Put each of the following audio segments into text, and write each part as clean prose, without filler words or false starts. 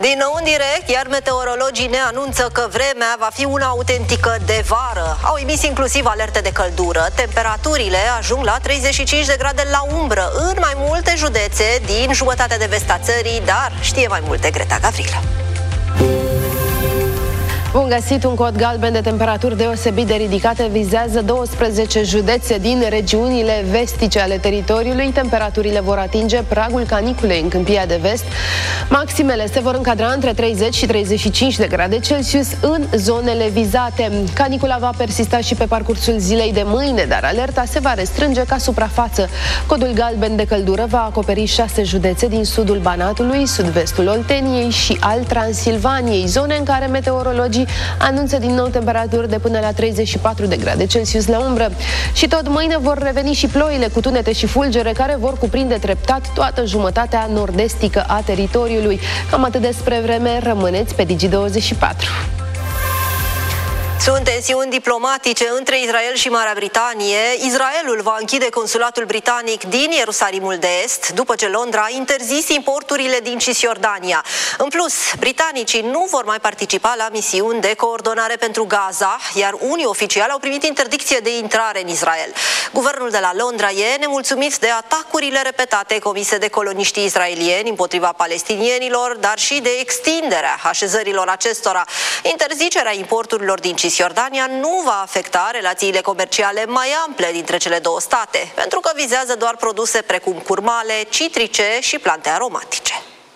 Din nou în direct, iar meteorologii ne anunță că vremea va fi una autentică de vară. Au emis inclusiv alerte de căldură. Temperaturile ajung la 35 de grade la umbră în mai multe județe din jumătatea de vest a țării, dar știe mai multe Greta Gavrilă. Bun găsit, un cod galben de temperaturi deosebit de ridicate vizează 12 județe din regiunile vestice ale teritoriului. Temperaturile vor atinge pragul caniculei în Câmpia de Vest. Maximele se vor încadra între 30 și 35 de grade Celsius în zonele vizate. Canicula va persista și pe parcursul zilei de mâine, dar alerta se va restrânge ca suprafață. Codul galben de căldură va acoperi 6 județe din sudul Banatului, sud-vestul Olteniei și al Transilvaniei, zone în care meteorologii anunță din nou temperaturi de până la 34 de grade Celsius la umbră. Și tot mâine vor reveni și ploile cu tunete și fulgere care vor cuprinde treptat toată jumătatea nord-estică a teritoriului. Cam atât despre vreme, rămâneți pe Digi24. Sunt tensiuni diplomatice între Israel și Marea Britanie. Israelul va închide consulatul britanic din Ierusalimul de Est după ce Londra a interzis importurile din Cisjordania. În plus, britanicii nu vor mai participa la misiuni de coordonare pentru Gaza, iar unii oficiali au primit interdicție de intrare în Israel. Guvernul de la Londra e nemulțumit de atacurile repetate comise de coloniștii israelieni împotriva palestinienilor, dar și de extinderea așezărilor acestora. Interzicerea importurilor din Cisjordania nu va afecta relațiile comerciale mai ample dintre cele două state, pentru că vizează doar produse precum curmale, citrice și plante aromatice.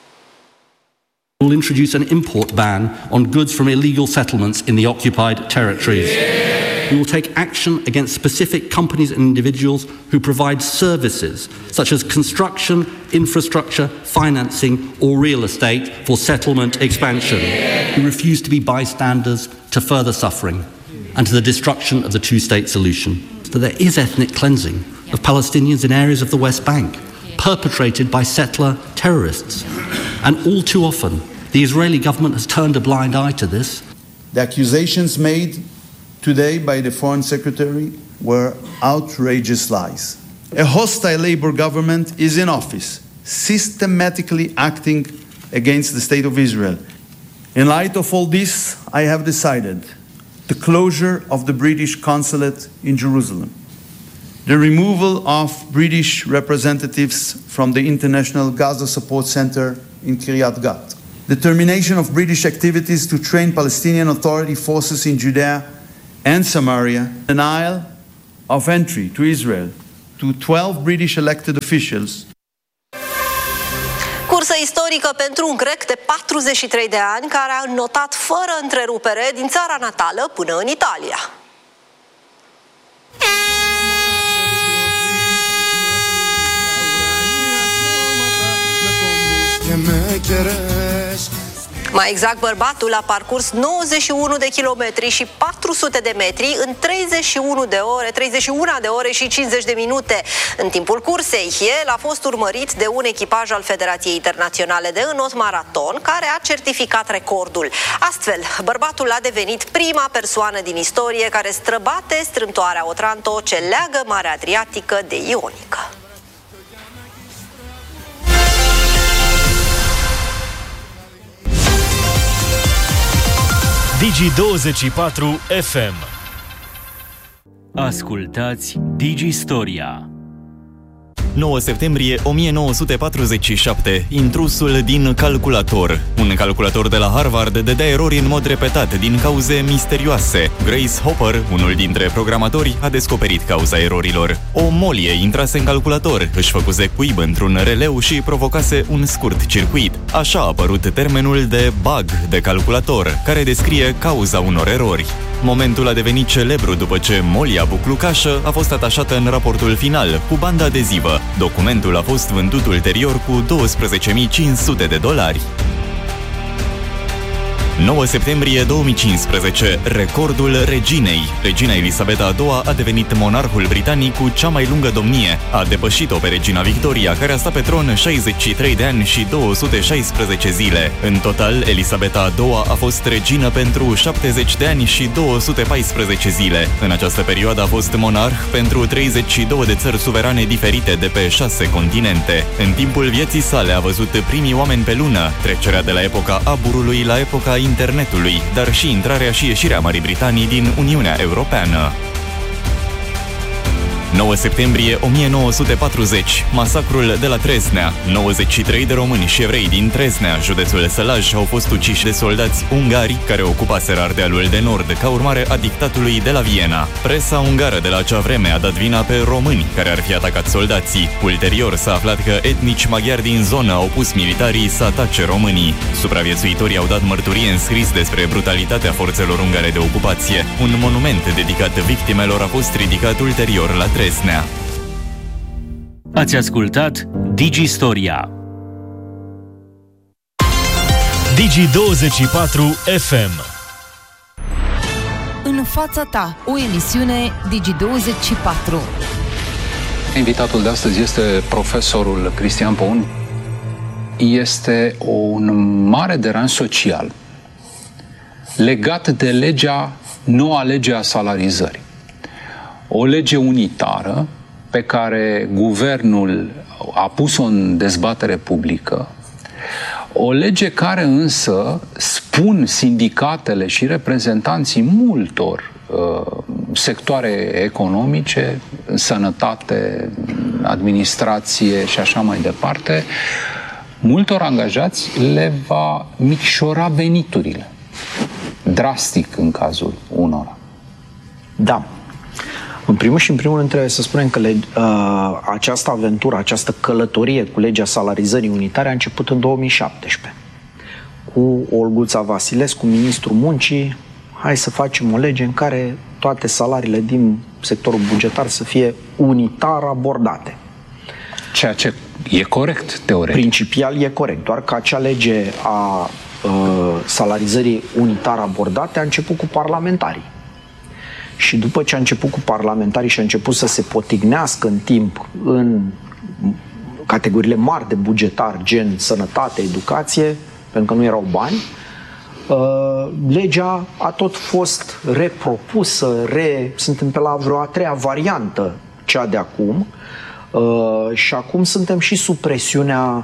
Will introduce an import ban on goods from illegal settlements in the occupied territories. We will take action against specific companies and individuals who provide services such as construction, infrastructure, financing or real estate for settlement expansion, who refuse to be bystanders to further suffering and to the destruction of the two-state solution. That there is ethnic cleansing of Palestinians in areas of the West Bank, perpetrated by settler terrorists. And all too often, the Israeli government has turned a blind eye to this. The accusations made today by the Foreign Secretary were outrageous lies. A hostile Labour government is in office, systematically acting against the State of Israel. In light of all this, I have decided the closure of the British consulate in Jerusalem, the removal of British representatives from the International Gaza Support Center in Kiryat Gat, the termination of British activities to train Palestinian Authority forces in Judea and Samaria, denial of entry to Israel to 12 British elected officials. Cursă istorică pentru un grec de 43 de ani care a înnotat fără întrerupere din țara natală până în Italia. Mai exact, bărbatul a parcurs 91 de kilometri și 400 de metri în 31 de ore și 50 de minute. În timpul cursei, el a fost urmărit de un echipaj al Federației Internaționale de Înot Maraton, care a certificat recordul. Astfel, bărbatul a devenit prima persoană din istorie care străbate strâmtoarea Otranto ce leagă Marea Adriatică de Ionică. Digi24 FM. Ascultați Digistoria. 9 septembrie 1947, intrusul din calculator. Un calculator de la Harvard dădea erori în mod repetat din cauze misterioase. Grace Hopper, unul dintre programatori, a descoperit cauza erorilor. O molie intrase în calculator, își făcuse cuib într-un releu și provocase un scurt circuit. Așa a apărut termenul de bug de calculator, care descrie cauza unor erori. Momentul a devenit celebru după ce molia buclucașă a fost atașată în raportul final cu bandă adezivă. Documentul a fost vândut ulterior cu $12.500. 9 septembrie 2015, recordul reginei. Regina Elisabeta II a devenit monarhul britanic cu cea mai lungă domnie. A depășit-o pe regina Victoria, care a stat pe tron 63 de ani și 216 zile. În total, Elisabeta II a fost regină pentru 70 de ani și 214 zile. În această perioadă a fost monarh pentru 32 de țări suverane diferite de pe 6 continente. În timpul vieții sale a văzut primii oameni pe lună, trecerea de la epoca aburului la epoca internetului, dar și intrarea și ieșirea Marii Britanii din Uniunea Europeană. 9 septembrie 1940, masacrul de la Tresnea. 93 de români și evrei din Tresnea, județul Sălaj, au fost uciși de soldați ungari care ocupaseră Ardealul de Nord ca urmare a dictatului de la Viena. Presa ungară de la acea vreme a dat vina pe români care ar fi atacat soldații. Ulterior s-a aflat că etnici maghiari din zonă au pus militarii să atace românii. Supraviețuitorii au dat mărturie în scris despre brutalitatea forțelor ungare de ocupație. Un monument dedicat victimelor a fost ridicat ulterior la Tresnea. Ați ascultat DigiStoria. Digi24 FM. În fața ta, o emisiune Digi24. Invitatul de astăzi este profesorul Cristian Păun. Este un mare deranj social legat de noua lege a salarizării. O lege unitară pe care guvernul a pus-o în dezbatere publică, o lege care însă spun sindicatele și reprezentanții multor sectoare economice, sănătate, administrație și așa mai departe, multor angajați le va micșora veniturile. Drastic în cazul unora. Da. În primul și în primul rând trebuie să spunem că această aventură, această călătorie cu legea salarizării unitare a început în 2017. Cu Olguța Vasilescu, ministrul muncii, hai să facem o lege în care toate salariile din sectorul bugetar să fie unitar abordate. Ceea ce e corect, teoretic. Principial e corect, doar că acea lege a salarizării unitar abordate a început cu parlamentarii. Și după ce a început cu parlamentarii și a început să se potignească în timp în categoriile mari de bugetar, gen sănătate, educație, pentru că nu erau bani, legea a tot fost repropusă, suntem pe la vreo a treia variantă, cea de acum, și acum suntem și sub presiunea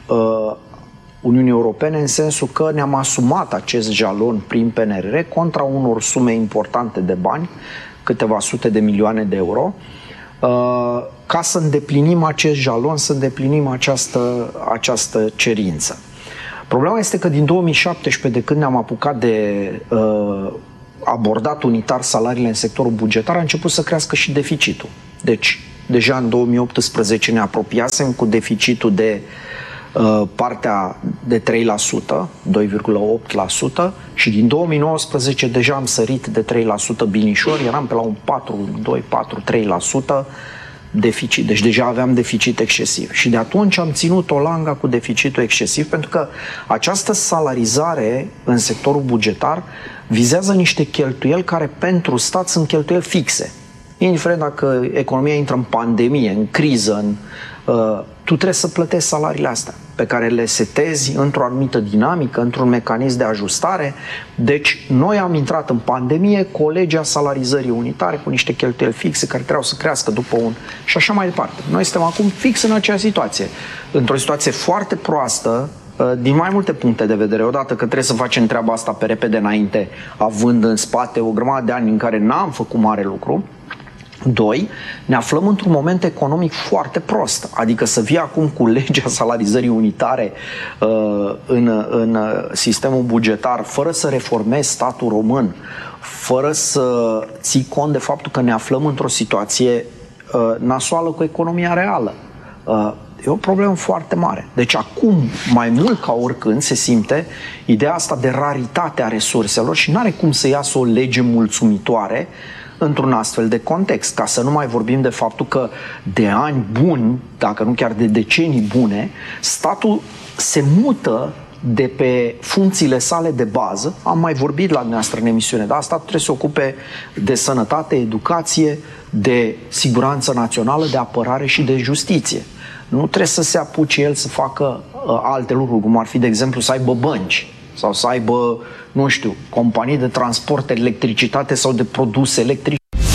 Uniunii Europene, în sensul că ne-am asumat acest jalon prin PNRR contra unor sume importante de bani, câteva sute de milioane de euro, ca să îndeplinim acest jalon, să îndeplinim această cerință. Problema este că din 2017, de când ne-am apucat de abordat unitar salariile în sectorul bugetar, a început să crească și deficitul. Deci, deja în 2018 ne apropiasem cu deficitul de partea de 3%, 2,8%, și din 2019 deja am sărit de 3% binișor, eram pe la un 4,2-4,3% deficit. Deci deja aveam deficit excesiv. Și de atunci am ținut o langa cu deficitul excesiv, pentru că această salarizare în sectorul bugetar vizează niște cheltuieli care pentru stat sunt cheltuieli fixe. Indiferent dacă economia intră în pandemie, în criză, tu trebuie să plătești salariile astea, pe care le setezi într-o anumită dinamică, într-un mecanism de ajustare. Deci, noi am intrat în pandemie cu o lege a salarizării unitare, cu niște cheltuieli fixe care trebuiau să crească după și așa mai departe. Noi suntem acum fix în acea situație. Într-o situație foarte proastă, din mai multe puncte de vedere. Odată că trebuie să facem treaba asta pe repede înainte, având în spate o grămadă de ani în care n-am făcut mare lucru. 2. Ne aflăm într-un moment economic foarte prost. Adică să vii acum cu legea salarizării unitare în sistemul bugetar, fără să reformezi statul român, fără să ții cont de faptul că ne aflăm într-o situație nasoală cu economia reală. E o problemă foarte mare. Deci acum, mai mult ca oricând, se simte ideea asta de raritate a resurselor și n-are cum să iasă o lege mulțumitoare într-un astfel de context, ca să nu mai vorbim de faptul că de ani buni, dacă nu chiar de decenii bune, statul se mută de pe funcțiile sale de bază, am mai vorbit la dumneavoastră în emisiune, dar statul trebuie să se ocupe de sănătate, educație, de siguranță națională, de apărare și de justiție. Nu trebuie să se apuce el să facă alte lucruri, cum ar fi, de exemplu, să aibă bănci sau să aibă, nu știu, companii de transport, electricitate sau de produse electrice.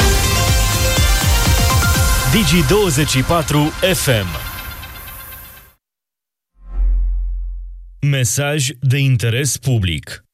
Digi24 FM. Mesaj de interes public.